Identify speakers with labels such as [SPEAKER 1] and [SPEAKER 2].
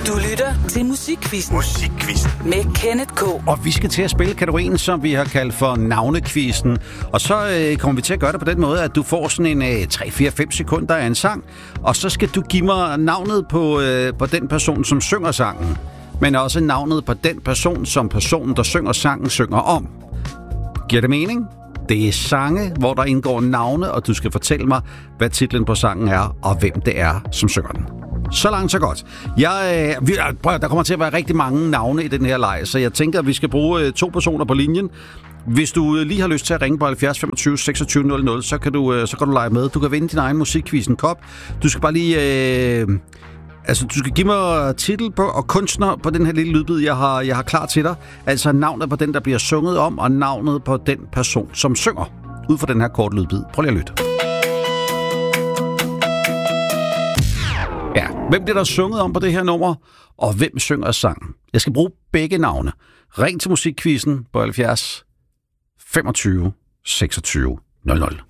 [SPEAKER 1] Du lytter til Musikquizzen. Med Kenneth K.
[SPEAKER 2] Og vi skal til at spille kategorien, som vi har kaldt for navnequizzen. Og så kommer vi til at gøre det på den måde, at du får sådan en 3-4-5 sekunder af en sang. Og så skal du give mig navnet på den person, som synger sangen. Men også navnet på den person, som personen, der synger sangen, synger om. Giver det mening? Det er sange, hvor der indgår navne, og du skal fortælle mig, hvad titlen på sangen er, og hvem det er, som synger den. Så langt, så godt. Der kommer til at være rigtig mange navne i den her leg, så jeg tænker, at vi skal bruge 2 personer på linjen. Hvis du lige har lyst til at ringe på 70 25 26 00, så kan du lege med. Du kan vinde din egen musikquizzen kop. Du skal bare lige... du skal give mig titel på og kunstner på den her lille lydbid, jeg har klar til dig. Altså navnet på den, der bliver sunget om, og navnet på den person, som synger. Ud fra den her korte lydbid. Prøv lige at lytte. Ja, hvem bliver der sunget om på det her nummer, og hvem synger sangen? Jeg skal bruge begge navne. Ring til musikquizzen på 70 25 26 00.